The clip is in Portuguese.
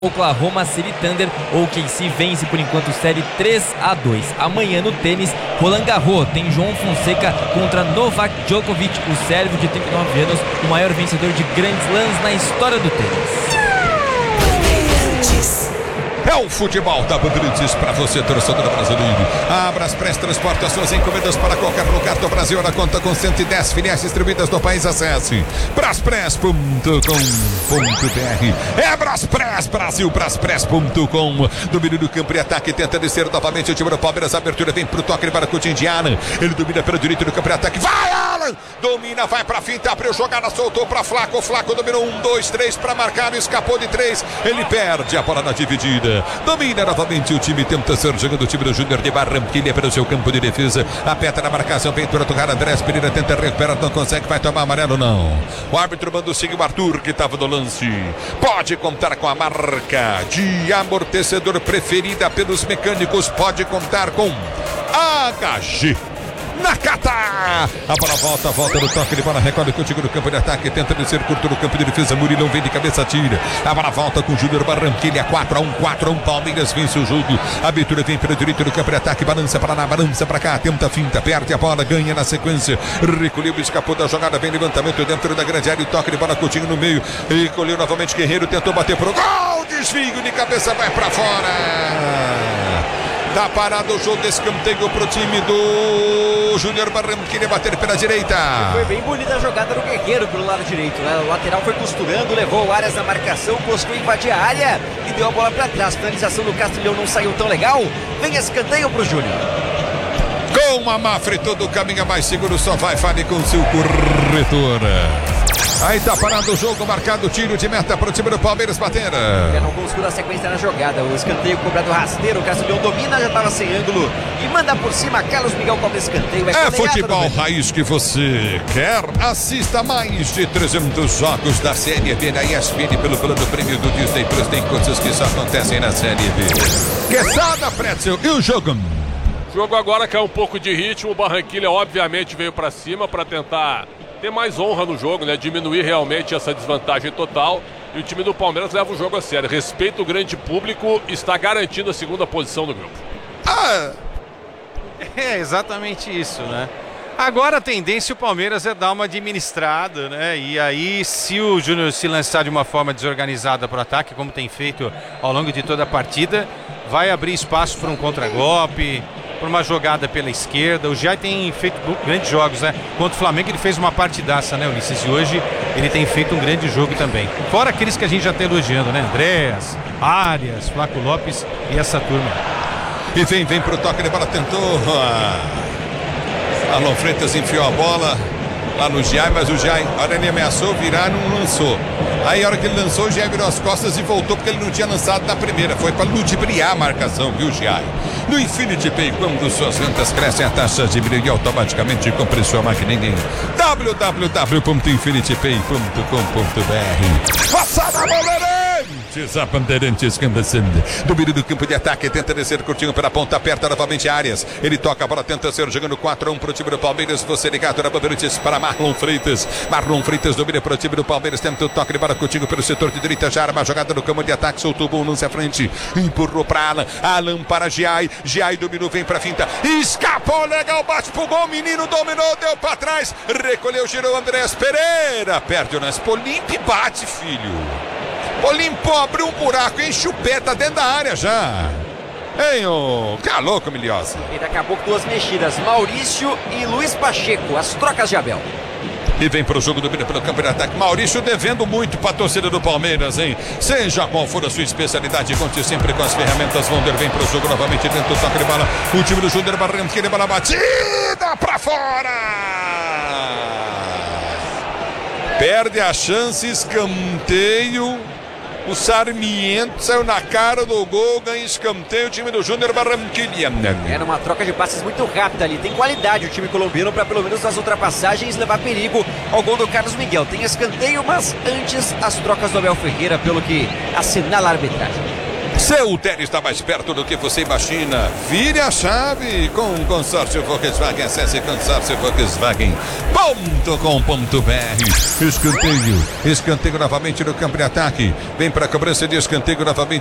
Oklahoma City Thunder. O OKC vence por enquanto série 3-2. Amanhã no tênis, Roland Garros tem João Fonseca contra Novak Djokovic, o sérvio de 39 anos, o maior vencedor de Grand Slams na história do tênis. É o futebol da Bandeirantes para você, torcedor brasileiro. A Braspress transporta suas encomendas para qualquer lugar do Brasil. Ela conta com 110 filiais distribuídas no país. Acesse braspress.com.br. É Braspress Brasil, braspress.com. Domínio do campo e ataque, tenta descer novamente o time do Palmeiras. A abertura vem pro toque para o Indiana. Ele domina pelo direito do campo e ataque. Vai, Alan! Domina, vai pra finta, abriu jogada, soltou pra Flaco. O Flaco dominou 1, 2, 3 para marcar, escapou de 3. Ele perde a bola na dividida. Domina novamente o time, tenta ser jogando o time do Júnior de Barranquilla pelo seu campo de defesa. Aperta na marcação, vem para tocar Andrés Pereira, tenta recuperar, não consegue, vai tomar amarelo não. O árbitro manda seguir o Arthur, que estava no lance. Pode contar com a marca de amortecedor preferida pelos mecânicos, pode contar com HG Nakata. A bola volta no toque de bola, recolhe contigo no campo de ataque, tenta descer curto no campo de defesa. Murilão vem de cabeça, tira. A bola volta com o Júnior Barranquilla, 4-1, Palmeiras vence o jogo. A abertura vem pelo direito no campo de ataque, balança para lá, balança para cá, tenta a finta, perde a bola, ganha na sequência. Recolheu, escapou da jogada, vem levantamento dentro da grande área, toque de bola, Coutinho no meio. Recolheu novamente Guerreiro, tentou bater pro gol, desvio de cabeça, vai para fora. Tá parado o jogo, escanteio pro time do Júnior Barranquilla, bater pela direita. Foi bem bonita a jogada do Guerreiro pelo lado direito, né? O lateral foi costurando, levou o Arias na marcação, conseguiu invadir a área e deu a bola para trás. Finalização do Castilhão não saiu tão legal. Vem escanteio pro Júnior. Com a Mafre, todo caminho mais seguro, só vai, fale com seu corretor. Aí tá parado o jogo, marcado o tiro de meta pro time do Palmeiras bater. Não conseguiu a sequência na jogada. O escanteio cobrado rasteiro. O Castilhão domina, já tava sem ângulo e manda por cima. Carlos Miguel cobra escanteio. É futebol raiz que você quer. Assista mais de 300 jogos da Série B na ESPN pelo plano prêmio do Disney Plus. Tem coisas que só acontecem na Série B. Quesada, Pretzel, e o jogo? O jogo agora caiu um pouco de ritmo. O Barranquilla obviamente veio para cima para tentar ter mais honra no jogo, né? Diminuir realmente essa desvantagem total. E o time do Palmeiras leva o jogo a sério. Respeita o grande público, está garantindo a segunda posição do grupo. É exatamente isso, né? Agora a tendência o Palmeiras é dar uma administrada, né? E aí, se o Júnior se lançar de uma forma desorganizada para o ataque, como tem feito ao longo de toda a partida, vai abrir espaço para um contragolpe, por uma jogada pela esquerda. O Jai tem feito grandes jogos, né? Contra o Flamengo ele fez uma partidaça, né, Ulisses? E hoje ele tem feito um grande jogo também. Fora aqueles que a gente já está elogiando, né? Andréas, Arias, Flaco Lopes e essa turma. E vem pro toque de bola, tentou. Alon Freitas enfiou a bola lá no Jai, mas o Jai, a hora ele ameaçou virar, não lançou. Aí a hora que ele lançou, o Jai virou as costas e voltou porque ele não tinha lançado na primeira. Foi para ludibriar a marcação, viu, Jai? No Infinity Pay, quando suas vendas crescem, a taxa diminui automaticamente. Compre sua máquina em www.infinitepay.com.br. Passada a bola! A Bandeirantes começando. Domínio do campo de ataque, tenta descer curtinho pela ponta, aperta novamente Arias. Ele toca a bola, tenta ser jogando 4-1 pro time do Palmeiras. Você ligado na Bandeirantes para Marlon Freitas. Marlon Freitas domina pro time do Palmeiras, tenta o toque de bola curtinho pelo setor de direita. Já arma a jogada no campo de ataque, soltou o bom lance à frente, empurrou pra Alan. Alan para Giai. Giai dominou, vem pra finta. Escapou, legal, bate pro gol. Menino dominou, deu pra trás. Recolheu, girou Andrés Pereira. Perde o lance. Pô, limpa e bate, filho. O limpou, abriu um buraco, enche o pé, tá dentro da área já. Hein, ô, tá louco, Milhosa. E daqui a pouco duas mexidas, Maurício e Luiz Pacheco, as trocas de Abel. E vem pro jogo, domina pelo campo de ataque. Maurício devendo muito pra torcida do Palmeiras, hein? Seja qual for a sua especialidade, conte sempre com as ferramentas Wonder. Vem pro jogo novamente dentro do toque de bola. O time do Júnior Barranquilla, bola batida pra fora. Perde a chance, escanteio. O Sarmiento saiu na cara do gol, ganha escanteio o time do Júnior Barranquilla. Era uma troca de passes muito rápida ali. Tem qualidade o time colombiano para pelo menos nas ultrapassagens levar perigo ao gol do Carlos Miguel. Tem escanteio, mas antes as trocas do Abel Ferreira, pelo que assinala a arbitragem. Seu tênis está mais perto do que você imagina. Vire a chave com o consórcio Volkswagen. Acesse consórciovolkswagen.com.br. Escanteio novamente no campo de ataque. Vem para a cobrança de escanteio novamente.